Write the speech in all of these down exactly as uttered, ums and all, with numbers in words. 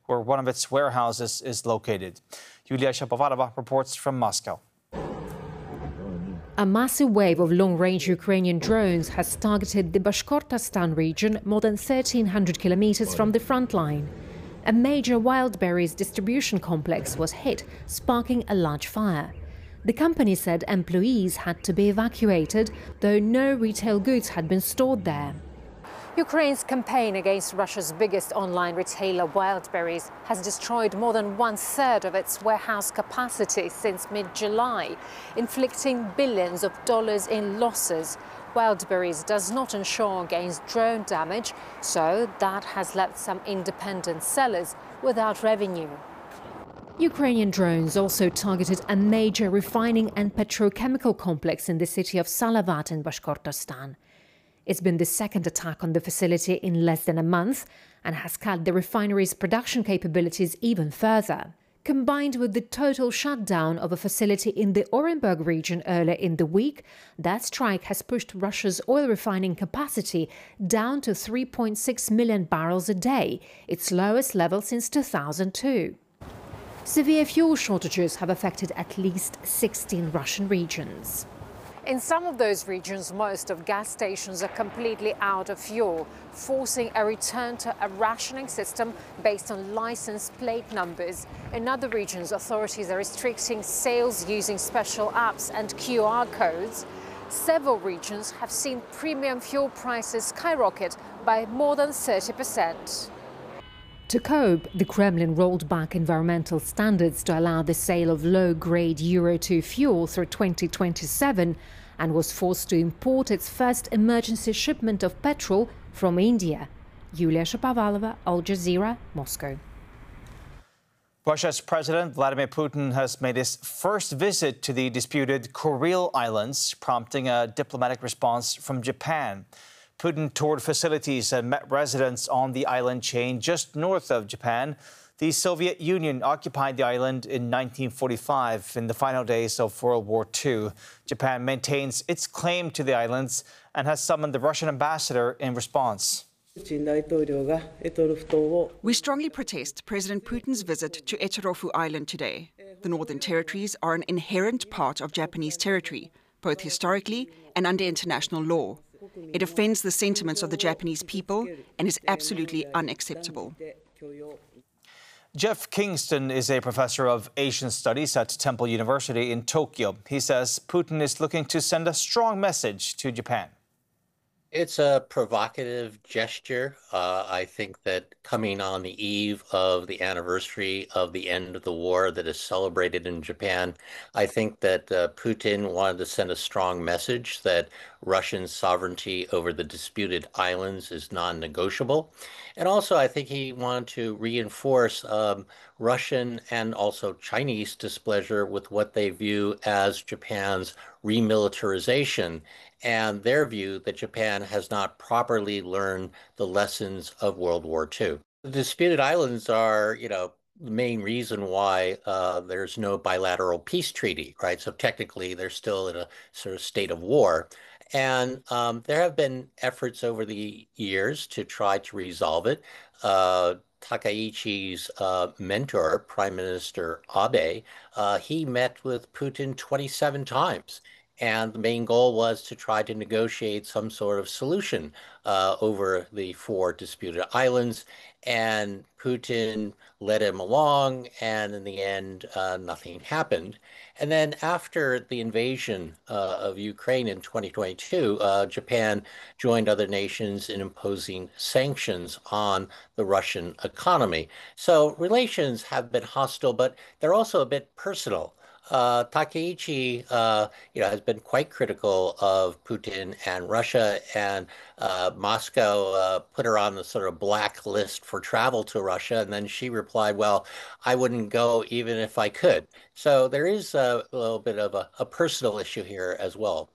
where one of its warehouses is located. Yulia Shapovalova reports from Moscow. A massive wave of long-range Ukrainian drones has targeted the Bashkortostan region more than thirteen hundred kilometers from the front line. A major wild berries distribution complex was hit, sparking a large fire. The company said employees had to be evacuated, though no retail goods had been stored there. Ukraine's campaign against Russia's biggest online retailer, Wildberries, has destroyed more than one-third of its warehouse capacity since mid-July, inflicting billions of dollars in losses. Wildberries does not insure against drone damage, so that has left some independent sellers without revenue. Ukrainian drones also targeted a major refining and petrochemical complex in the city of Salavat in Bashkortostan. It's been the second attack on the facility in less than a month and has cut the refinery's production capabilities even further. Combined with the total shutdown of a facility in the Orenburg region earlier in the week, that strike has pushed Russia's oil refining capacity down to three point six million barrels a day, its lowest level since two thousand two. Severe fuel shortages have affected at least sixteen Russian regions. In some of those regions, most of gas stations are completely out of fuel, forcing a return to a rationing system based on license plate numbers. In other regions, authorities are restricting sales using special apps and Q R codes. Several regions have seen premium fuel prices skyrocket by more than thirty percent. To cope, the Kremlin rolled back environmental standards to allow the sale of low-grade Euro two fuel through twenty twenty-seven and was forced to import its first emergency shipment of petrol from India. Yulia Shapovalova, Al Jazeera, Moscow. Russia's President Vladimir Putin has made his first visit to the disputed Kuril Islands, prompting a diplomatic response from Japan. Putin toured facilities and met residents on the island chain just north of Japan. The Soviet Union occupied the island in nineteen forty-five in the final days of World War Two. Japan maintains its claim to the islands and has summoned the Russian ambassador in response. We strongly protest President Putin's visit to Echirofu Island today. The Northern Territories are an inherent part of Japanese territory, both historically and under international law. It offends the sentiments of the Japanese people and is absolutely unacceptable. Jeff Kingston is a professor of Asian studies at Temple University in Tokyo. He says Putin is looking to send a strong message to Japan. It's a provocative gesture. Uh, I think that coming on the eve of the anniversary of the end of the war that is celebrated in Japan, I think that uh, Putin wanted to send a strong message that Russian sovereignty over the disputed islands is non-negotiable. And also, I think he wanted to reinforce um, Russian and also Chinese displeasure with what they view as Japan's remilitarization and their view that Japan has not properly learned the lessons of World War Two. The disputed islands are, you know, the main reason why uh, there's no bilateral peace treaty, right? So technically, they're still in a sort of state of war. And um, there have been efforts over the years to try to resolve it. Uh, Takaichi's uh, mentor, Prime Minister Abe, uh, he met with Putin twenty-seven times. And the main goal was to try to negotiate some sort of solution uh, over the four disputed islands. And Putin led him along, and in the end, uh, nothing happened. And then after the invasion uh, of Ukraine in twenty twenty-two, uh, Japan joined other nations in imposing sanctions on the Russian economy. So relations have been hostile, but they're also a bit personal. Uh, Takaichi, uh, you know, has been quite critical of Putin and Russia, and uh, Moscow uh, put her on the sort of black list for travel to Russia, and then she replied, well, I wouldn't go even if I could. So there is a, a little bit of a, a personal issue here as well.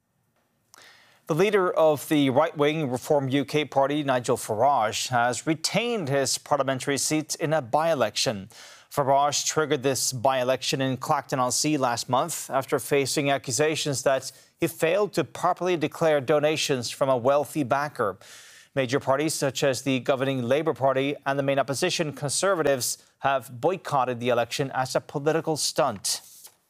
The leader of the right-wing Reform U K party, Nigel Farage, has retained his parliamentary seat in a by-election. Farage triggered this by-election in Clacton-on-Sea last month after facing accusations that he failed to properly declare donations from a wealthy backer. Major parties such as the governing Labour Party and the main opposition Conservatives have boycotted the election as a political stunt.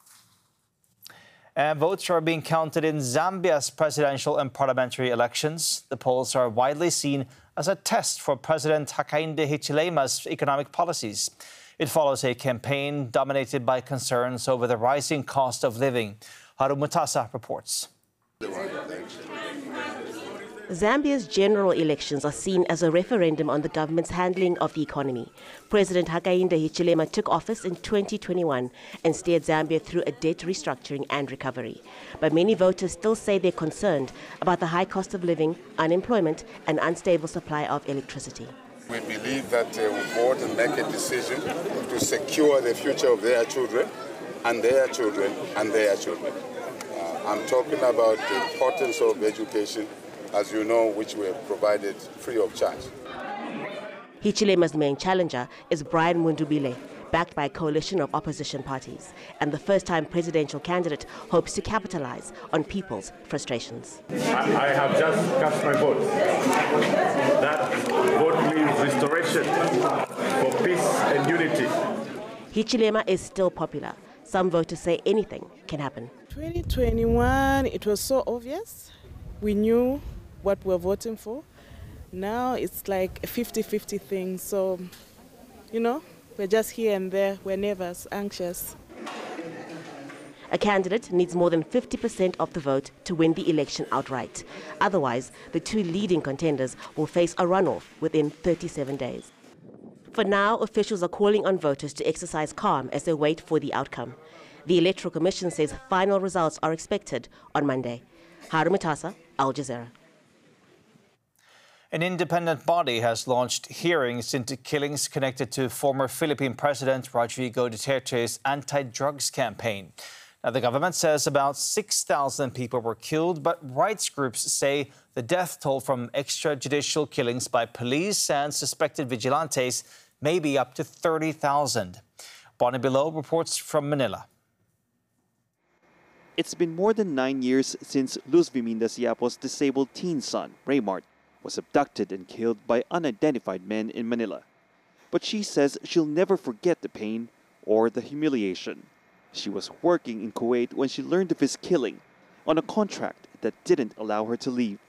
And votes are being counted in Zambia's presidential and parliamentary elections. The polls are widely seen as a test for President Hakainde Hichilema's economic policies. It follows a campaign dominated by concerns over the rising cost of living. Haru Mutasa reports. Zambia's general elections are seen as a referendum on the government's handling of the economy. President Hakainde Hichilema took office in twenty twenty-one and steered Zambia through a debt restructuring and recovery. But many voters still say they're concerned about the high cost of living, unemployment, and unstable supply of electricity. We believe that they will vote and make a decision to secure the future of their children and their children and their children. Uh, I'm talking about the importance of education, as you know, which we have provided free of charge. Hichilema's main challenger is Brian Mundubile, backed by a coalition of opposition parties, and the first-time presidential candidate hopes to capitalize on people's frustrations. I, I have just cast my vote. That vote means restoration for peace and unity. Hichilema is still popular. Some voters say anything can happen. twenty twenty-one, it was so obvious. We knew what we're voting for. Now it's like a fifty fifty thing. So, you know, we're just here and there. We're nervous, anxious. A candidate needs more than fifty percent of the vote to win the election outright. Otherwise, the two leading contenders will face a runoff within thirty-seven days. For now, officials are calling on voters to exercise calm as they wait for the outcome. The Electoral Commission says final results are expected on Monday. Haru Mutasa, Al Jazeera. An independent body has launched hearings into killings connected to former Philippine President Rodrigo Duterte's anti-drugs campaign. Now, the government says about six thousand people were killed, but rights groups say the death toll from extrajudicial killings by police and suspected vigilantes may be up to thirty thousand. Bonnie Below reports from Manila. It's been more than nine years since Luz Viminda Siapo's disabled teen son, Raymart, was abducted and killed by unidentified men in Manila. But she says she'll never forget the pain or the humiliation. She was working in Kuwait when she learned of his killing on a contract that didn't allow her to leave.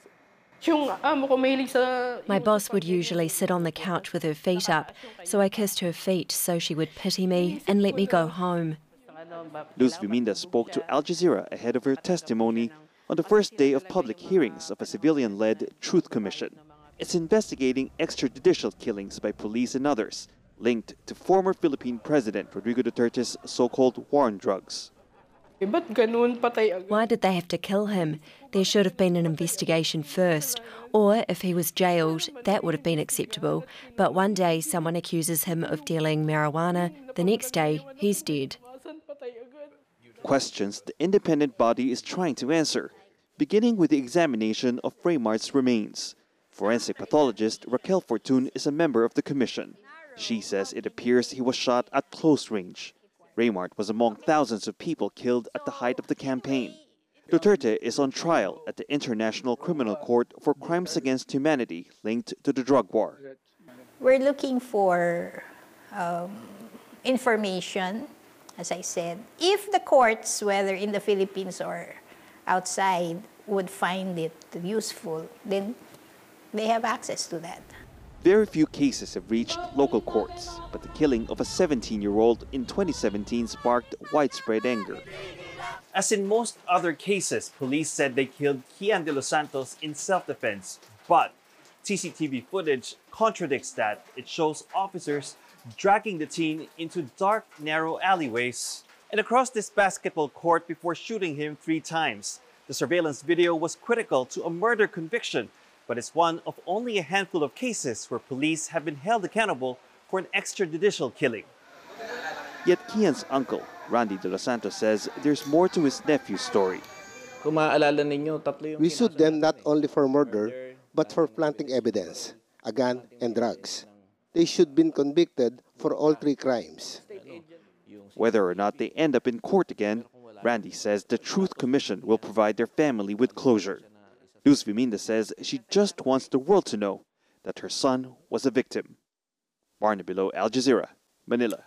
My boss would usually sit on the couch with her feet up, so I kissed her feet so she would pity me and let me go home. Luz Viminda spoke to Al Jazeera ahead of her testimony on the first day of public hearings of a civilian-led Truth Commission. It's investigating extrajudicial killings by police and others linked to former Philippine President Rodrigo Duterte's so-called war on drugs. Why did they have to kill him? There should have been an investigation first. Or if he was jailed, that would have been acceptable. But one day someone accuses him of dealing marijuana, the next day he's dead. Questions the independent body is trying to answer, beginning with the examination of Raymart's remains. Forensic pathologist Raquel Fortun is a member of the commission. She says it appears he was shot at close range. Raymart was among thousands of people killed at the height of the campaign. Duterte is on trial at the International Criminal Court for crimes against humanity linked to the drug war. We're looking for um, information, as I said. If the courts, whether in the Philippines or outside, would find it useful, then they have access to that. Very few cases have reached local courts, but the killing of a seventeen-year-old in twenty seventeen sparked widespread anger. As in most other cases, police said they killed Kian de los Santos in self-defense, but C C T V footage contradicts that. It shows officers dragging the teen into dark, narrow alleyways and across this basketball court before shooting him three times. The surveillance video was critical to a murder conviction, but it's one of only a handful of cases where police have been held accountable for an extrajudicial killing. Yet Kian's uncle, Randy de los Santos, says there's more to his nephew's story. We sued them not only for murder, but for planting evidence, a gun and drugs. They should have been convicted for all three crimes. Whether or not they end up in court again, Randy says the Truth Commission will provide their family with closure. Luz Viminda says she just wants the world to know that her son was a victim. Barnaby Lowe, Al Jazeera, Manila.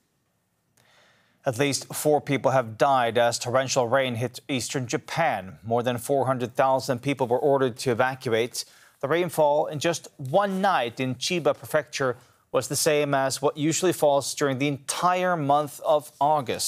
At least four people have died as torrential rain hit eastern Japan. More than four hundred thousand people were ordered to evacuate. The rainfall in just one night in Chiba Prefecture was the same as what usually falls during the entire month of August.